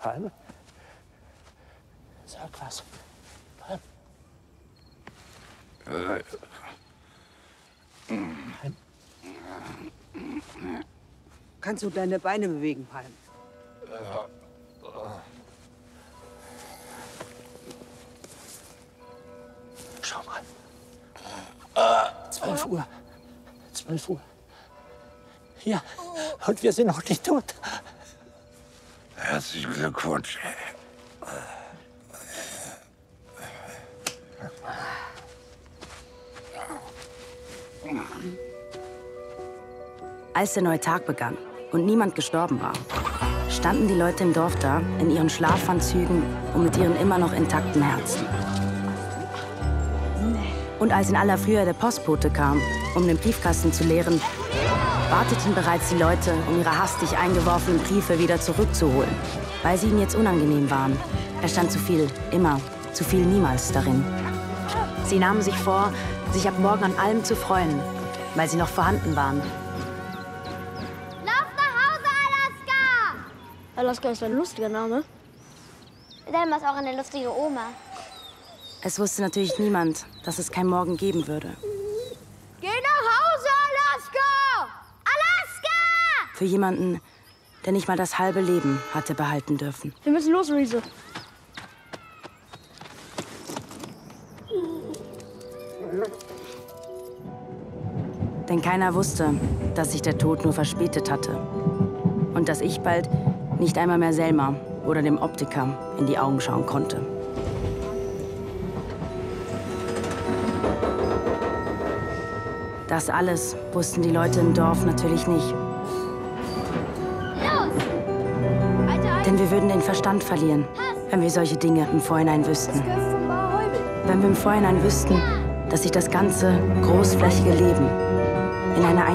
Palme? Sag was. Palme. Palme. Kannst du deine Beine bewegen, Palm? Schau mal. 12 Uhr. 12 Uhr. Ja, und wir sind noch nicht tot. Herzlichen Glückwunsch. Als der neue Tag begann und niemand gestorben war, standen die Leute im Dorf da, in ihren Schlafanzügen und mit ihren immer noch intakten Herzen. Und als in aller Frühe der Postbote kam, um den Briefkasten zu leeren, warteten bereits die Leute, um ihre hastig eingeworfenen Briefe wieder zurückzuholen, weil sie ihnen jetzt unangenehm waren. Es stand zu viel, immer, zu viel niemals darin. Sie nahmen sich vor, sich ab morgen an allem zu freuen, weil sie noch vorhanden waren. Lauf nach Hause, Alaska! Alaska ist ein lustiger Name. Selma ist auch eine lustige Oma. Es wusste natürlich niemand, dass es kein Morgen geben würde. Geh nach Hause, Alaska! Alaska! Für jemanden, der nicht mal das halbe Leben hatte behalten dürfen. Wir müssen los, Riese. Denn keiner wusste, dass sich der Tod nur verspätet hatte. Und dass ich bald nicht einmal mehr Selma oder dem Optiker in die Augen schauen konnte. Das alles wussten die Leute im Dorf natürlich nicht. Los! Denn wir würden den Verstand verlieren, wenn wir solche Dinge im Vorhinein wüssten. Wenn wir im Vorhinein wüssten, dass sich das ganze großflächige Leben in einer